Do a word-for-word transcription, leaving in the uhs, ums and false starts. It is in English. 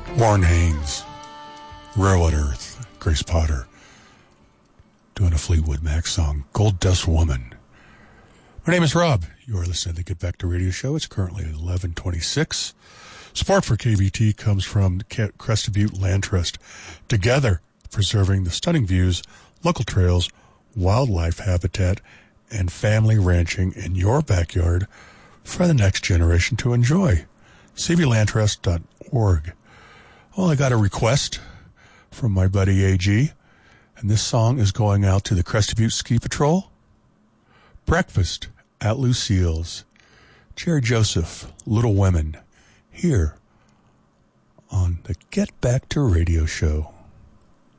Warren Haynes, Railroad Earth, Grace Potter, doing a Fleetwood Mac song, Gold Dust Woman. My name is Rob. You are listening to the Get Back to Radio Show. It's currently eleven twenty-six. Support for K B T comes from Crested Butte Land Trust. Together, preserving the stunning views, local trails, wildlife habitat, and family ranching in your backyard for the next generation to enjoy. c b land trust dot org. Well, I got a request from my buddy A G, and this song is going out to the Crested Butte Ski Patrol. Breakfast at Lucille's. Jerry Joseph, Little Women, here on the Get Back to Radio Show.